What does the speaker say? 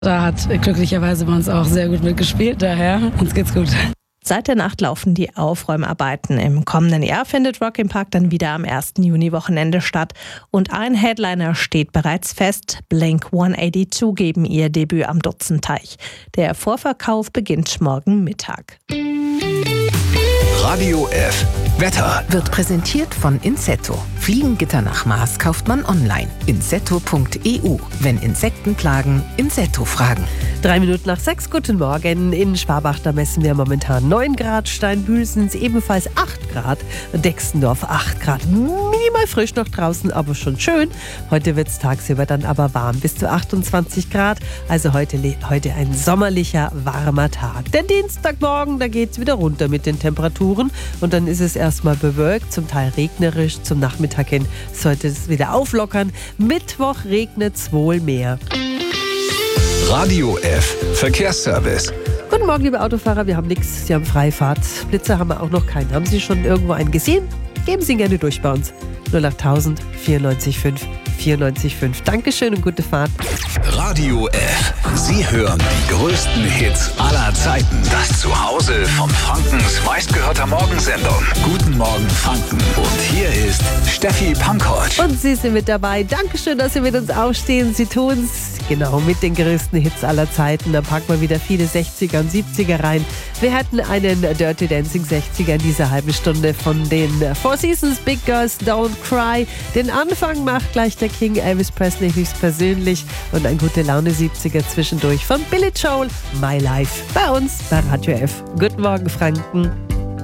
Da hat glücklicherweise bei uns auch sehr gut mitgespielt, daher uns geht's gut. Seit der Nacht laufen die Aufräumarbeiten. Im kommenden Jahr findet Rock im Park dann wieder am 1. Juni-Wochenende statt. Und ein Headliner steht bereits fest. Blink-182 geben ihr Debüt am Dutzenteich. Der Vorverkauf beginnt morgen Mittag. Radio F. Wetter wird präsentiert von Insetto. Fliegengitter nach Maß kauft man online. Insetto.eu. Wenn Insekten plagen, Insetto fragen. 6:03. Guten Morgen. In Schwabach, da messen wir momentan 9 Grad. Steinbühl sind es ebenfalls 8 Grad. Dexendorf 8 Grad. Minimal frisch noch draußen, aber schon schön. Heute wird es tagsüber dann aber warm. Bis zu 28 Grad. Also heute ein sommerlicher, warmer Tag. Der Dienstagmorgen, da geht es wieder runter mit den Temperaturen. Und dann ist es erstmal bewölkt, zum Teil regnerisch. Zum Nachmittag hin sollte es wieder auflockern. Mittwoch regnet es wohl mehr. Radio F. Verkehrsservice. Guten Morgen, liebe Autofahrer. Wir haben nichts. Sie haben Freifahrt. Blitzer haben wir auch noch keinen. Haben Sie schon irgendwo einen gesehen? Geben Sie ihn gerne durch bei uns. 08000 94 5 94 5. Dankeschön und gute Fahrt. Radio F. Sie hören die größten Hits aller Zeiten. Das Zuhause von Frankens meistgehörter Morgensendung. Guten Morgen, Franken. Und hier ist Steffi Pankow. Und Sie sind mit dabei. Dankeschön, dass Sie mit uns aufstehen. Sie tun es genau mit den größten Hits aller Zeiten. Da packen wir wieder viele 60er und 70er rein. Wir hatten einen Dirty Dancing 60er in dieser halben Stunde von den Four Seasons, Big Girls Don't Cry. Den Anfang macht gleich der King Elvis Presley höchstpersönlich und ein gute Laune 70er zwischendurch von Billy Joel, My Life. Bei uns bei Radio F. Guten Morgen, Franken.